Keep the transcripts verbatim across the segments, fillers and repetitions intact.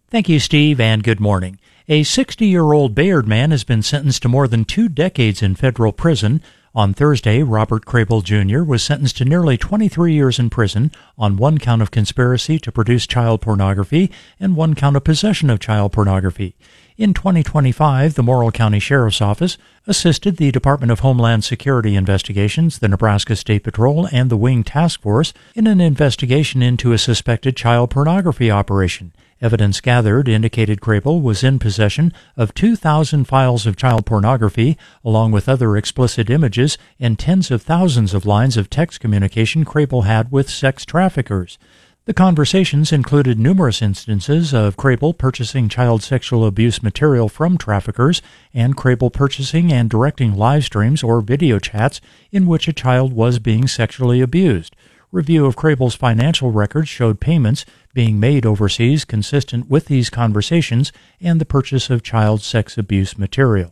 Thank you, Steve, and good morning. A sixty-year-old Bayard man has been sentenced to more than two decades in federal prison. On Thursday, Robert Crable Junior was sentenced to nearly twenty-three years in prison on one count of conspiracy to produce child pornography and one count of possession of child pornography. In twenty twenty-five, the Morrill County Sheriff's Office assisted the Department of Homeland Security Investigations, the Nebraska State Patrol, and the Wing Task Force in an investigation into a suspected child pornography operation. Evidence gathered indicated Crable was in possession of two thousand files of child pornography, along with other explicit images and tens of thousands of lines of text communication Crable had with sex traffickers. The conversations included numerous instances of Crable purchasing child sexual abuse material from traffickers and Crable purchasing and directing live streams or video chats in which a child was being sexually abused. Review of Crable's financial records showed payments being made overseas consistent with these conversations and the purchase of child sex abuse material.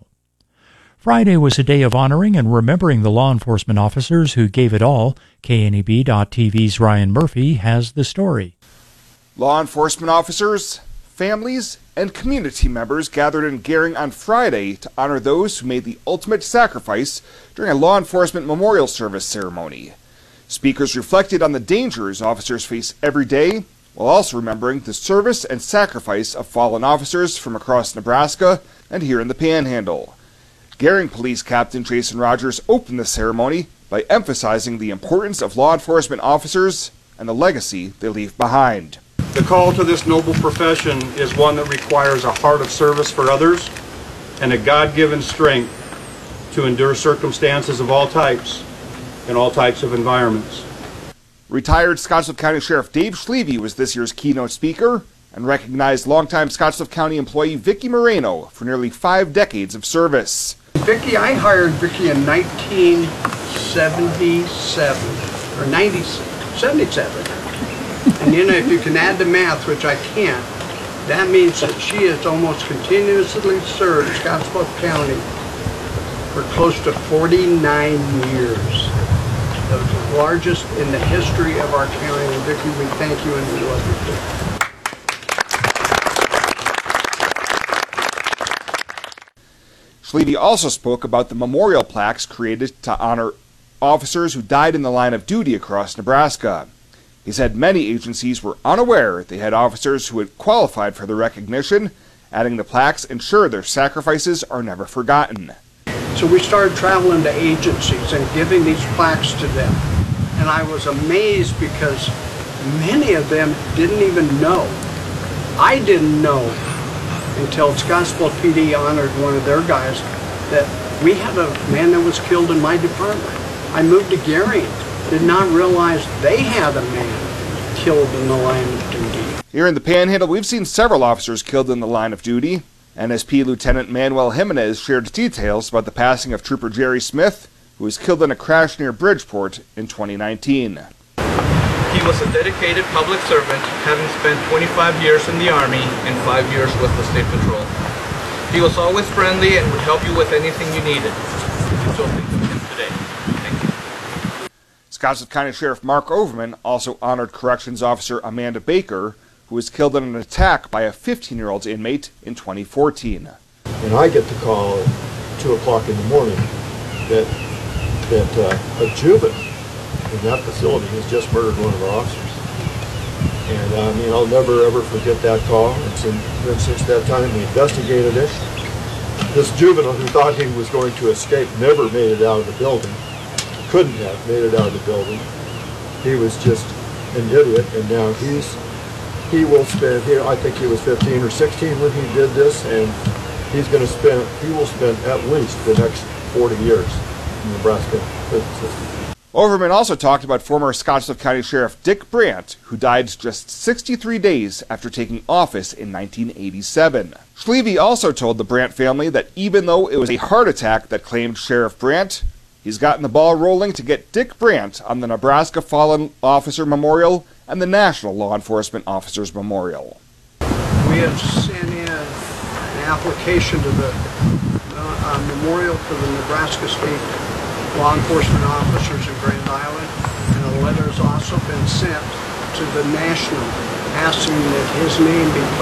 Friday was a day of honoring and remembering the law enforcement officers who gave it all. K N E B dot T V's Ryan Murphy has the story. Law enforcement officers, families, and community members gathered in Gering on Friday to honor those who made the ultimate sacrifice during a law enforcement memorial service ceremony. Speakers reflected on the dangers officers face every day, while also remembering the service and sacrifice of fallen officers from across Nebraska and here in the Panhandle. Gering Police Captain Jason Rogers opened the ceremony by emphasizing the importance of law enforcement officers and the legacy they leave behind. The call to this noble profession is one that requires a heart of service for others and a God-given strength to endure circumstances of all types in all types of environments. Retired Scottsbluff County Sheriff Dave Schleve was this year's keynote speaker and recognized longtime Scottsbluff County employee Vicki Moreno for nearly five decades of service. Vicki, I hired Vicki in nineteen seventy-seven, or ninety-seven, seventy-seven. And you know, if you can add the math, which I can't, that means that she has almost continuously served Scottsbluff County for close to forty-nine years. The largest in the history of our county. And Vicki, we thank you and we love you too. Schleve also spoke about the memorial plaques created to honor officers who died in the line of duty across Nebraska. He said many agencies were unaware they had officers who had qualified for the recognition, adding the plaques ensure their sacrifices are never forgotten. So we started traveling to agencies and giving these plaques to them. And I was amazed because many of them didn't even know. I didn't know until Scottsbluff P D honored one of their guys that we had a man that was killed in my department. I moved to Gering, did not realize they had a man killed in the line of duty. Here in the Panhandle, we've seen several officers killed in the line of duty. N S P Lieutenant Manuel Jimenez shared details about the passing of Trooper Jerry Smith, who was killed in a crash near Bridgeport in twenty nineteen. He was a dedicated public servant, having spent twenty-five years in the Army and five years with the State Patrol. He was always friendly and would help you with anything you needed. So think of him today. Thank you. Scottsbluff County Sheriff Mark Overman also honored Corrections Officer Amanda Baker, who was killed in an attack by a fifteen-year-old inmate in twenty fourteen. And I get the call at two o'clock in the morning that, that uh, a juvenile in that facility has just murdered one of our officers. And uh, I mean, I'll never ever forget that call. And since, and since that time we investigated it. This juvenile who thought he was going to escape never made it out of the building. Couldn't have made it out of the building. He was just an idiot, and now he's he will spend, he, I think he was fifteen or sixteen when he did this, and he's going to spend, he will spend at least the next forty years in Nebraska prison system. Overman also talked about former Scottsbluff County Sheriff Dick Brandt, who died just sixty-three days after taking office in nineteen eighty-seven. Schleve also told the Brandt family that even though it was a heart attack that claimed Sheriff Brandt, he's gotten the ball rolling to get Dick Brandt on the Nebraska Fallen Officer Memorial and the National Law Enforcement Officers Memorial. We have sent in an application to the uh, memorial for the Nebraska State Law Enforcement Officers in Grand Island, and a letter has also been sent to the National asking that his name be